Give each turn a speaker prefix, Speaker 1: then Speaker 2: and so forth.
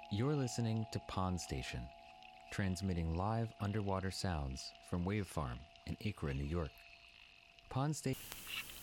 Speaker 1: You're listening to Pond Station, transmitting live underwater sounds from Wave Farm in Acra, New York. Pond Station.